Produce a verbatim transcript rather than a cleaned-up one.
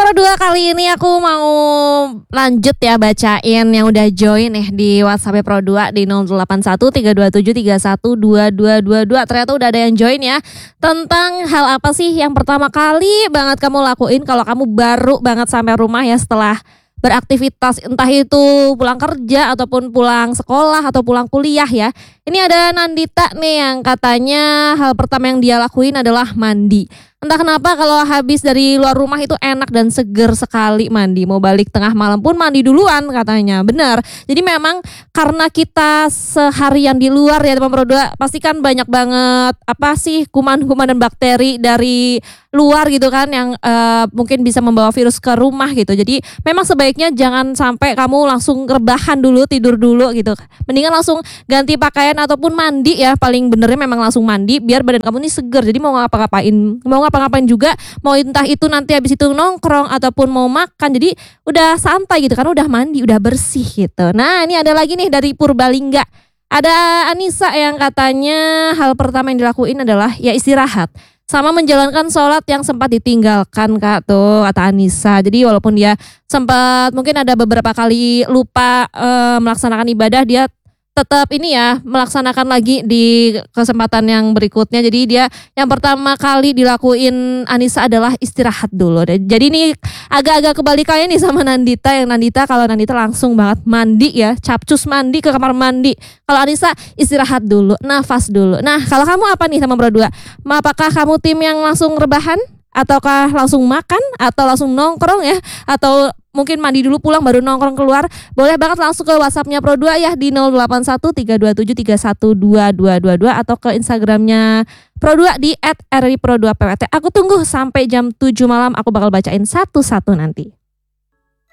Pro dua, kali ini aku mau lanjut ya bacain yang udah join nih di WhatsApp Pro dua di nol delapan satu tiga dua tujuh tiga satu dua dua dua dua. Ternyata udah ada yang join ya. Tentang hal apa sih yang pertama kali banget kamu lakuin kalau kamu baru banget sampai rumah ya setelah beraktivitas, entah itu pulang kerja ataupun pulang sekolah atau pulang kuliah ya. Ini ada Nandita nih yang katanya hal pertama yang dia lakuin adalah mandi. Entah kenapa kalau habis dari luar rumah itu enak dan seger sekali mandi. Mau balik tengah malam pun mandi duluan katanya. Benar. Jadi memang karena kita seharian di luar ya teman Pro dua, pasti kan banyak banget apa sih kuman-kuman dan bakteri dari luar gitu kan yang uh, mungkin bisa membawa virus ke rumah gitu. Jadi memang sebaiknya jangan sampai kamu langsung rebahan dulu, tidur dulu gitu. Mendingan langsung ganti pakaian ataupun mandi ya. Paling benernya memang langsung mandi biar badan kamu ini seger. Jadi mau ngapa-ngapain, mau ngapa-ngapain juga, mau entah itu nanti habis itu nongkrong ataupun mau makan, jadi udah santai gitu kan, udah mandi, udah bersih gitu. Nah ini ada lagi nih dari Purbalingga, ada Anissa yang katanya hal pertama yang dilakuin adalah ya istirahat sama menjalankan sholat yang sempat ditinggalkan kak, tuh kata Anissa. Jadi walaupun dia sempat mungkin ada beberapa kali lupa e, melaksanakan ibadah, dia tetap ini ya melaksanakan lagi di kesempatan yang berikutnya. Jadi dia yang pertama kali dilakuin Anissa adalah istirahat dulu. Jadi ini agak-agak kebalikannya nih sama Nandita. Yang Nandita kalau Nandita langsung banget mandi ya, capcus mandi ke kamar mandi. Kalau Anissa istirahat dulu, nafas dulu. Nah kalau kamu apa nih sama Pro dua? Apakah kamu tim yang langsung rebahan? Ataukah langsung makan? Atau langsung nongkrong ya? Atau mungkin mandi dulu pulang baru nongkrong keluar? Boleh banget langsung ke WhatsAppnya Pro dua ya di nol delapan satu tiga dua tujuh tiga satu dua dua dua dua atau ke Instagramnya Pro dua di et r i pro dua p w t. Aku tunggu sampai jam tujuh malam, aku bakal bacain satu-satu nanti.